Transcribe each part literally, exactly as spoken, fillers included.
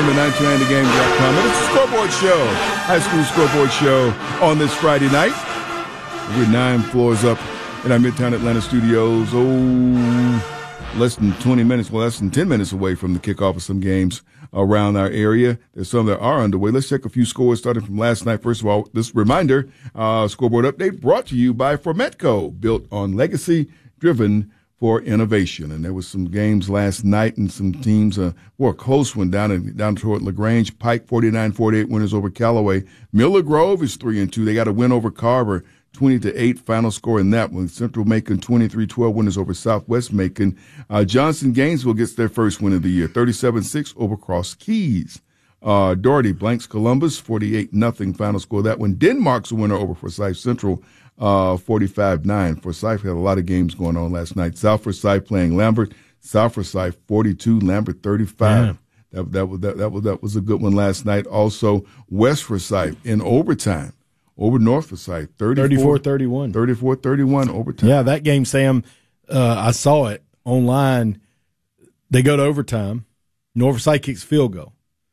Game at nine two nine the game dot com. And it's a scoreboard show, high school scoreboard show on this Friday night. We're nine floors up in our Midtown Atlanta studios. Oh, less than twenty minutes, well, less than ten minutes away from the kickoff of some games around our area. There's some that are underway. Let's check a few scores starting from last night. First of all, this reminder, uh, scoreboard update brought to you by Formetco, built on legacy, driven for innovation. And there was some games last night and some teams, uh, were a close one down in, down toward LaGrange. Pike forty-nine forty-eight winners over Callaway. Miller Grove is three and two. They got a win over Carver, twenty to eight final score in that one. Central Macon twenty-three twelve winners over Southwest Macon. Uh, Johnson Gainesville gets their first win of the year, thirty-seven six over Cross Keys. Uh, Doherty blanks Columbus, forty-eight nothing final score. That one. Denmark's a winner over Forsyth Central, uh, forty-five nine. Forsyth had a lot of games going on last night. South Forsyth playing Lambert. South Forsyth forty-two, Lambert thirty-five. Yeah. That, that, was, that, that, was, that was a good one last night. Also, West Forsyth in overtime over North Forsyth, thirty-four thirty-one. thirty-four thirty-one overtime. Yeah, that game, Sam, uh, I saw it online. They go to overtime. North Forsyth kicks field goal.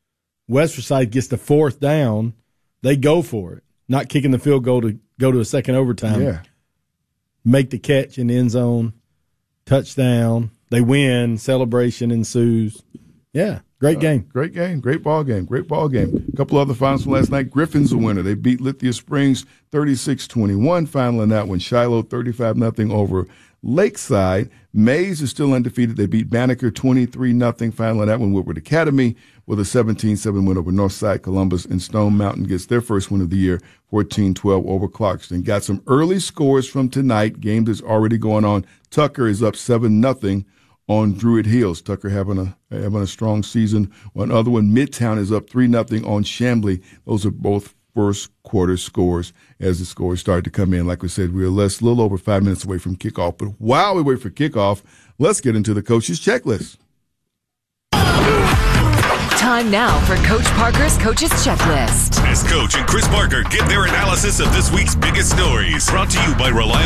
West Forsyth gets the fourth down. They go for it, not kicking the field goal to go to a second overtime. Yeah. Make the catch in the end zone, touchdown. They win. Celebration ensues. Yeah, great game. Uh, great game. Great ball game. Great ball game. A couple other finals from last night. Griffin's a winner. They beat Lithia Springs thirty-six twenty-one. Final in that one. Shiloh thirty-five nothing over Lakeside. Mays is still undefeated. They beat Banneker twenty-three nothing. Final in that one. Woodward Academy with a seventeen seven win over Northside Columbus. And Stone Mountain gets their first win of the year, fourteen twelve over Clarkston. Got some early scores from tonight. Game that's already going on. Tucker is up seven nothing on Druid Hills. Tucker having a having a strong season. One other one, Midtown is up three nothing on Chamblee. Those are both first quarter scores as the scores started to come in. Like we said, we're less, a little over five minutes away from kickoff. But while we wait for kickoff, let's get into the coach's checklist. Time now for Coach Parker's Coach's Checklist. As Coach and Chris Parker give their analysis of this week's biggest stories. Brought to you by Reliable